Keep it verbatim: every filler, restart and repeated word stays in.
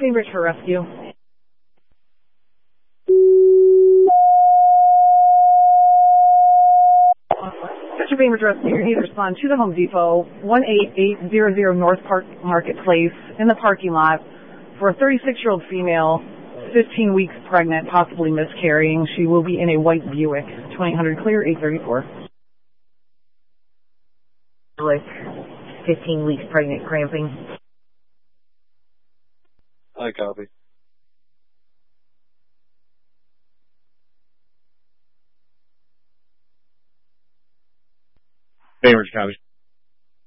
Bainbridge for rescue. Mister Bainbridge Rescue, you need to respond to the Home Depot, one eight eight hundred North Park Marketplace, in the parking lot, for a thirty-six-year-old female, fifteen weeks pregnant, possibly miscarrying. She will be in a white Buick. twenty hundred clear, eight thirty-four. Buick, fifteen weeks pregnant, cramping. I copy. Bainbridge, copy.